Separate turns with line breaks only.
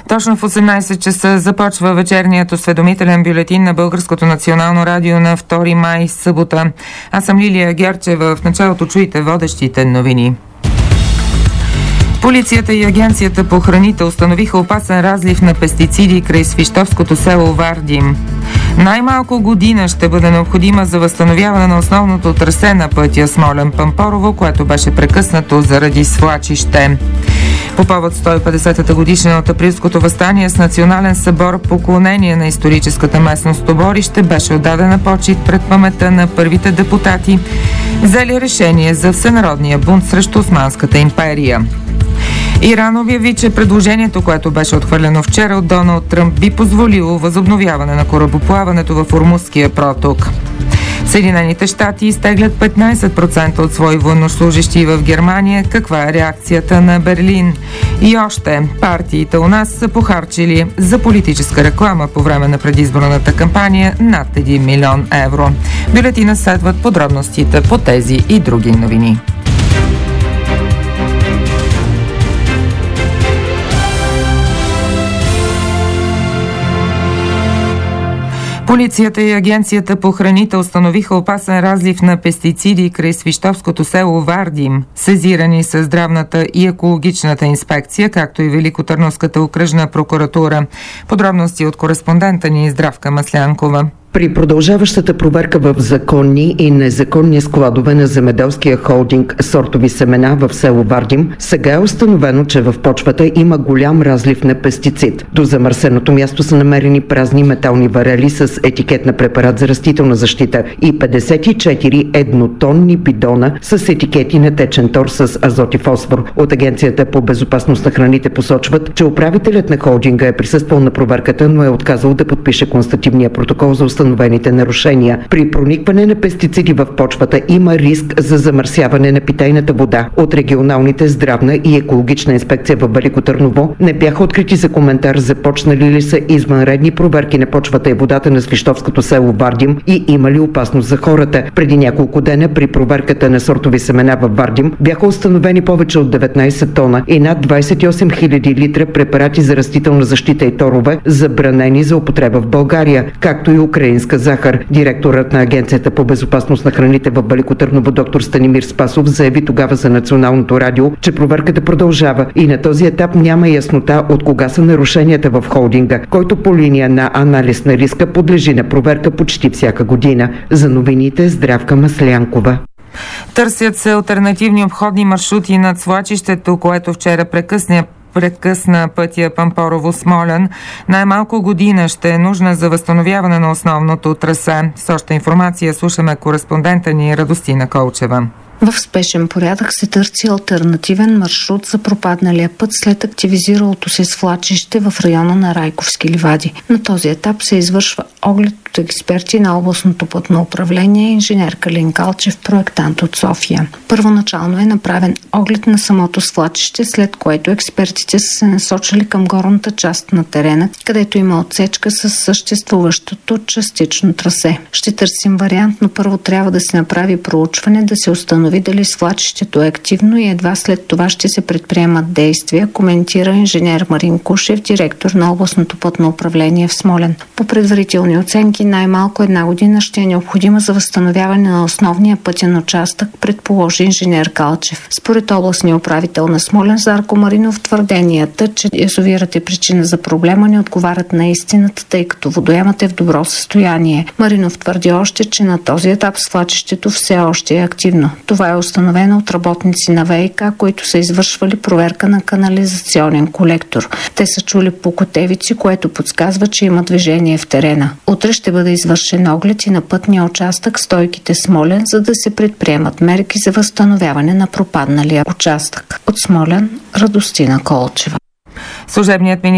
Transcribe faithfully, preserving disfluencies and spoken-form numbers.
Точно в осемнайсет часа започва вечерният осведомителен бюлетин на Българското национално радио на втори май, събота. Аз съм Лилия Герчева. В началото чуйте водещите новини. Полицията и Агенцията по храните установиха опасен разлив на пестициди край свищовското село Вардим. Най-малко година ще бъде необходима за възстановяване на основното трасе на пътя Смолян-Пампорово, което беше прекъснато заради свлачище. По повод сто и петдесетата годишнина от априлското въстание с национален събор поклонение на историческата местност Тоборище беше отдадена почит пред паметта на първите депутати, взели решение за всенародния бунт срещу Османската империя. Иран обяви, че предложението, което беше отхвърлено вчера от Доналд Тръмп, би позволило възобновяване на корабоплаването в Ормузския проток. Съединените щати изтеглят петнайсет процента от свои военнослужещи в Германия. Каква е реакцията на Берлин? И още, партиите у нас са похарчили за политическа реклама по време на предизборната кампания над един милион евро. Бюлетина следват подробностите по тези и други новини. Полицията и Агенцията по храните установиха опасен разлив на пестициди край свищовското село Вардим. Сезирани са здравната и екологичната инспекция, както и Великотърновската окръжна прокуратура. Подробности от кореспондента ни Здравка Маслянкова.
При продължаващата проверка в законни и незаконни складове на земеделския холдинг Сортови семена в село Вардим, сега е установено, че в почвата има голям разлив на пестицид. До замърсеното място са намерени празни метални варели с етикет на препарат за растителна защита и петдесет и четири еднотонни бидона с етикети на течен тор с азот и фосфор. От Агенцията по безопасност на храните посочват, че управителят на холдинга е присъствал на проверката, но е отказал да подпише констативния протокол за установените нарушения. При проникване на пестициди в почвата има риск за замърсяване на питейната вода. От регионалните здравна и екологична инспекция в Велико Търново не бяха открити за коментар започнали ли са извънредни проверки на почвата и водата на свищовското село Вардим и има ли опасност за хората. Преди няколко дена при проверката на сортови семена в Вардим бяха установени повече от деветнайсет тона и над двайсет и осем хиляди литра препарати за растителна защита и торове, забранени за употреба в България, както и украинска захар. Директорът на Агенцията по безопасност на храните в Велико Търново доктор Станимир Спасов заяви тогава за Националното радио, че проверката продължава и на този етап няма яснота от кога са нарушенията в холдинга, който по линия на анализ на риска подлежи на проверка почти всяка година. За новините Здравка Маслянкова.
Търсят се алтернативни обходни маршрути над свлачището, което вчера прекъсна прекъсна пътя Пампорово-Смолян. Най-малко година ще е нужна за възстановяване на основното трасе. С още информация слушаме кореспондента ни Радостина Колчева.
В спешен порядък се търси алтернативен маршрут за пропадналия път след активизиралото се свлачище в района на Райковски ливади. На този етап се извършва оглед от експерти на областното пътно управление, инженер Калин Калчев, проектант от София. Първоначално е направен оглед на самото свлачище, след което експертите са се насочили към горната част на терена, където има отсечка с съществуващото частично трасе. Ще търсим вариант, но първо трябва да се направи проучване, да се установи дали свлачището е активно и едва след това ще се предприемат действия, коментира инженер Марин Кушев, директор на областното пътно управление в Смолян. По предварителни оценки най-малко една година ще е необходима за възстановяване на основния пътен участък, предположи инженер Калчев. Според областния управител на Смолян Зарко Маринов, твърденията, че язовирът е причина за проблема, не отговарят на истината, тъй като водоемът е в добро състояние. Маринов твърди още, че на този етап свлачището все още е активно. Това е установено от работници на ВиК, които са извършвали проверка на канализационен колектор. Те са чули покотевици, което подсказва, че има движение в терена. Утре ще бъде извършен оглед и на пътния участък Стойките Смолян, за да се предприемат мерки за възстановяване на пропадналия участък. От Смолян Радостина Колчева.
Служебният министър